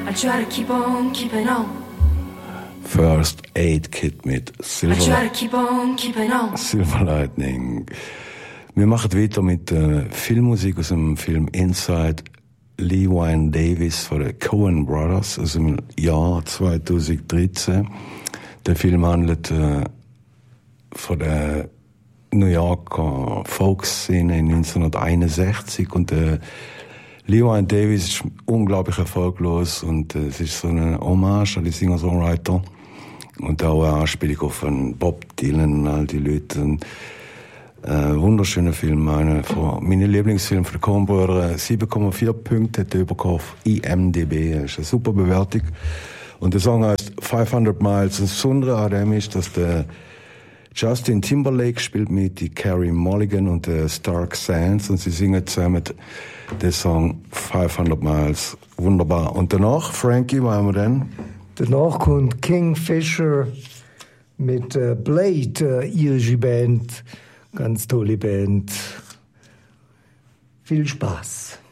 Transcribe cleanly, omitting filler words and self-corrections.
I try to keep on keeping on. First Aid Kit mit I try to keep on keeping on. Silver Lightning. Wir machen weiter mit Filmmusik aus dem Film Inside. Llewyn Davis von den Coen Brothers aus dem Jahr 2013. Der Film handelt von der New Yorker Folkszene in 1961 und Llewyn Davis ist unglaublich erfolglos und es ist so eine Hommage an die Singer-Songwriter und auch eine Anspielung auf Bob Dylan und all die Leute. Und, wunderschöner Film, einer von meinen Lieblingsfilmen von den Coen-Brüdern. 7,4 Punkte hat er bekommen auf IMDb. Das ist eine super Bewertung. Und der Song heißt 500 Miles. Und das Besondere an dem ist, dass der Justin Timberlake spielt mit, die Carey Mulligan und der Stark Sands und sie singen zusammen den Song 500 Miles. Wunderbar. Und danach, Frankie, was haben wir denn? Danach kommt Kingfisher mit Blade, irische Band. Ganz tolle Band. Viel Spaß.